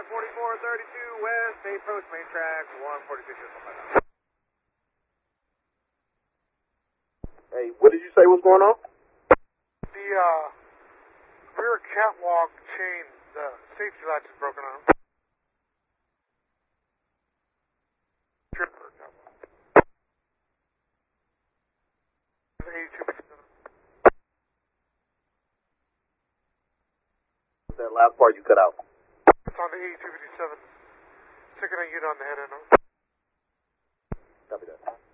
4432 West, approach main track, 146 Hey, what did you say was going on? The rear catwalk chain, the safety latch is broken on. That last part you cut out. It's on the 8257. Second unit on the head end. Copy that.